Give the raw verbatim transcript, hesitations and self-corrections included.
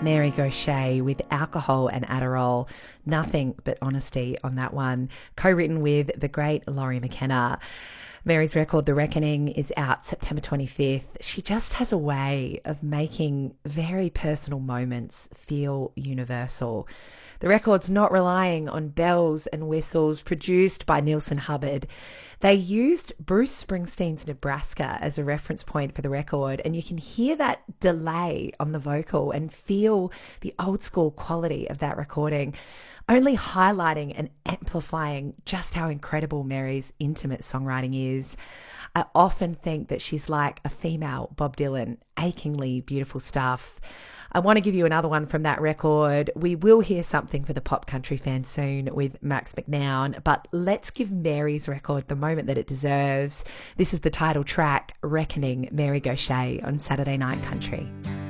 Mary Gauthier with Alcohol and Adderall. Nothing but honesty on that one. Co-written with the great Laurie McKenna. Mary's record, The Reckoning, is out September twenty-fifth. She just has a way of making very personal moments feel universal. The record's not relying on bells and whistles, produced by Nielsen Hubbard. They used Bruce Springsteen's Nebraska as a reference point for the record, and you can hear that delay on the vocal and feel the old school quality of that recording, only highlighting and amplifying just how incredible Mary's intimate songwriting is. I often think that she's like a female Bob Dylan, achingly beautiful stuff. I want to give you another one from that record. We will hear something for the pop country fans soon with Max McNown, but let's give Mary's record the moment that it deserves. This is the title track, Reckoning, Mary Gauthier on Saturday Night Country.